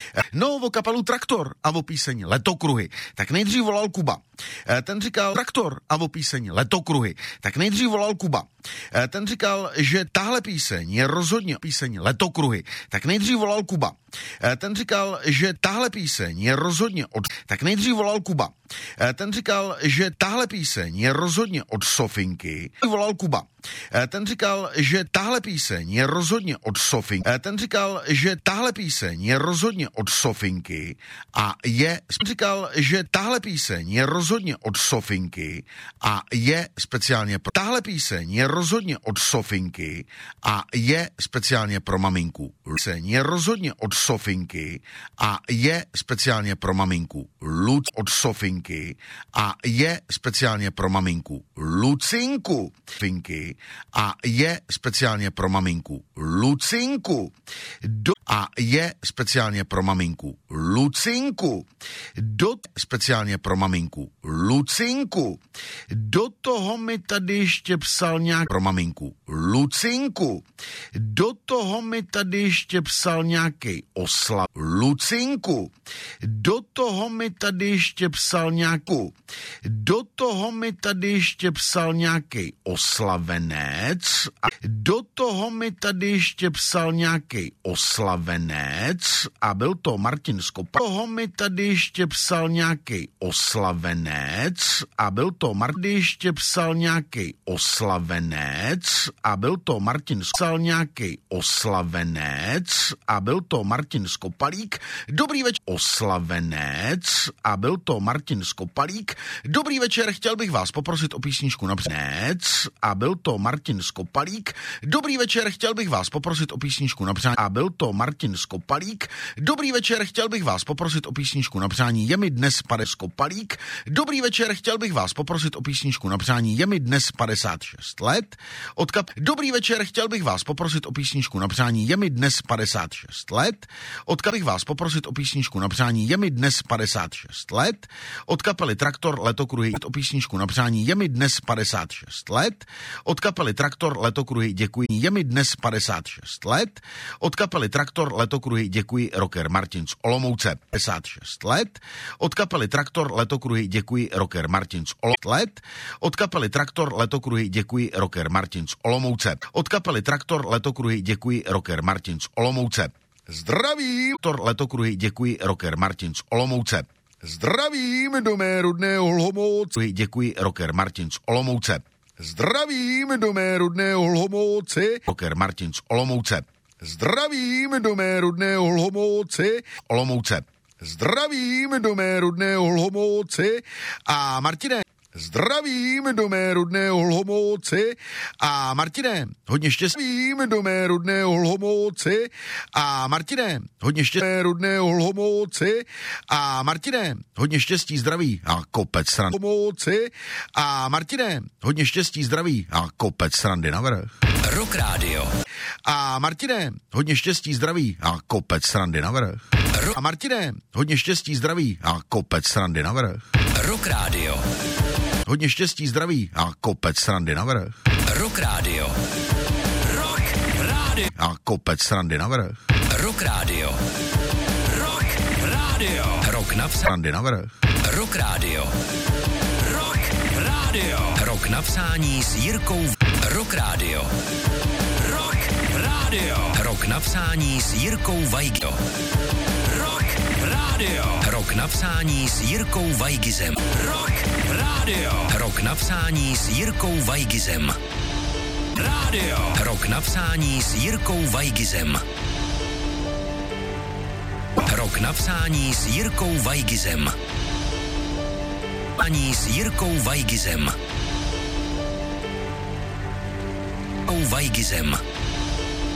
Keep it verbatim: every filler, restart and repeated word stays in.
No, o kapelu Traktor a o píseň Letokruhy. Tak nejdřív volal Kuba. Ten říkal Traktor a o píseň Letokruhy. Tak nejdřív volal Kuba. Ten říkal, že tahle píseň je rozhodně píseň Letokruhy. Tak nejdřív volal Kuba. Ten říkal, že tahle píseň je rozhodně od... Tak nejdřív volal Kuba. Ten říkal, že tahle píseň je rozhodně od Sofinky. Volal Kuba. Ten říkal, že tahle píseň je rozhodně od Sofinky. Ten říkal, že tahle píseň je rozhodně od Sofinky a je... Říkal, že tahle píseň je rozhodně od Sofinky a je speciálně pro... Tahle píseň je rozhodně od Sofinky a je speciálně pro maminku. Píseň je rozhodně od Sofinky a je speciálně pro maminku. Luc od Sofinky a je speciálně pro maminku. Lucinku. Finky a je speciálně pro maminku. Lucinku. Do a je speciálně pro maminku. Lucinku. Do speciálně pro maminku. Lucinku. Do toho mi tady ještě psal nějak pro maminku. Lucinku. Do toho mi tady ještě psal nějaký oslav. Lucinku. Do toho mi tady ještě psal nějakou. Do toho mi tady ještě psal nějaký oslavenec. A do toho mi tady ještě psal nějaký oslavenec. A byl to Martin Skopa. Do toho mi tady ještě psal nějaký oslavenec. A byl to Martin ještě psal nějaký oslavenec. A byl to Martin psal nějaký oslavenec. A byl to Martin Skopalík. Dobrý večer. Oslavenec. A byl to Martin Skopalík. Dobrý večer, chtěl bych vás poprosit o písničku na přánec. A byl to Martin Skopalík. Dobrý večer, chtěl bych vás poprosit o písničku na přání. A byl to Martin Skopalík. Dobrý večer, chtěl bych vás poprosit o písničku na přání. Je mi dnes padesát Skopalík. Dobrý večer, chtěl bych vás poprosit o písničku na přání. Je mi dnes padesát šest let. Od kap... Dobrý večer, chtěl bych vás poprosit o písničku na přání. Je mi dnes padesát šest let. Od bych vás poprosit o písničku na přání. Je mi dnes padesát šest let. Od kapely Traktor Letokruhy o písničku na přání. Je mi dnes padesát šest let. Od kapely Traktor Letokruhy děkuji. Je mi dnes padesát šest let. Od kapely Traktor Letokruhy děkuji rocker Martin z Olomouce. padesát šest let. Od kapely Traktor Letokruhy děkuji rocker Martin z Olomouce. Let. Od kapely Traktor Letokruhy děkuji rocker Martin z Olomouce. Od kapely Traktor Letokruhy děkuji rocker Martin z Olomouce. Zdravím, Tor Letokruhy, děkuji, rocker Martin z Olomouce. Zdravím do mé rodné Olomouce. Děkuji, rocker Martin z Olomouce. Zdravím do mé rodné Olomouce. Rocker Martin z Olomouce. Zdravím do mé rodné Olomouce. Olomouce. Zdravím do mé rodné Olomouce. A Martine, zdravím do mé rodné Olomouce. A Martine, hodně štěstí do mé rodné Olomouce. A Martine, hodně štěstí do mé rodné Olomouce. A Martine, hodně štěstí, zdraví a kopec srandy. Olomouce. A Martine, hodně štěstí, zdraví a kopec srandy navrch. Rock Radio. A Martine, hodně štěstí, zdraví a kopec srandy navrch. A Martine, hodně štěstí, zdraví a kopec srandy navrch. Rock Radio. Hodně štěstí, zdraví a kopec srandy navrch. Rock Radio. Rock Radio. A kopec srandy navrch. Rock Radio. Rock Radio. Rock na srandy navrch. Rock Radio. Rock Radio. Rock na psání s Jirkou. Rock Radio. Rock Radio. Rock na psání s Jirkou Vajgizem. Rock Radio. Rock na psání s Jirkou Vajgizem. Rock Radio. Rock na psání s Jirkou Vajgizem. Radio. Rock na psání s Jirkou Vajgizem. Rock na psání s Jirkou Vajgizem. Ani s Jirkou Vajgizem. Vajgizem.